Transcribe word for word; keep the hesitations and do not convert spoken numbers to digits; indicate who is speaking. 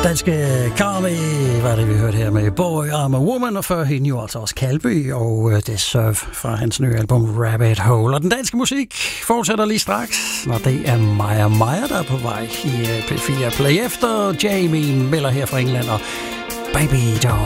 Speaker 1: Danske Carly var det, vi hørte her med Boy I'm a Woman, og før hende jo altså også Kalby og uh, det surf fra hans nye album Rabbit Hole. Og den danske musik fortsætter lige straks, når det er Maja Maja, der er på vej i uh, P fire Play efter Jamie Miller her fra England og Baby Doll.